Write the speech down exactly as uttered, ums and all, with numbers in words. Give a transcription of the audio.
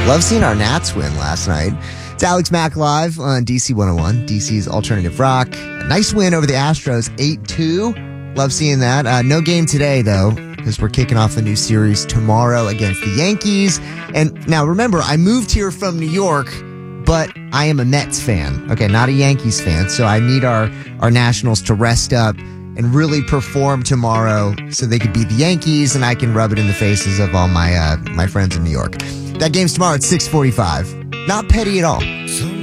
Love seeing our Nats win last night. It's Alex Mack live on D C one oh one, D C's alternative rock. A nice win over the Astros, eight two. Love seeing that. Uh, no game today, though, because we're kicking off the new series tomorrow against the Yankees. And now, remember, I moved here from New York, but I am a Mets fan. Okay, not a Yankees fan. So I need our, our Nationals to rest up and really perform tomorrow so they could beat the Yankees, and I can rub it in the faces of all my uh, my friends in New York. That game's tomorrow at six forty-five. Not petty at all.